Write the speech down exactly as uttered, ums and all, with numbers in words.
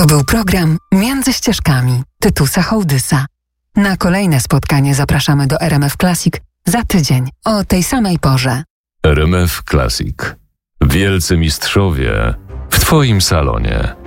To był program Między ścieżkami Tytusa Hołdysa. Na kolejne spotkanie zapraszamy do R M F Classic za tydzień o tej samej porze. R M F Classic. Wielcy mistrzowie w Twoim salonie.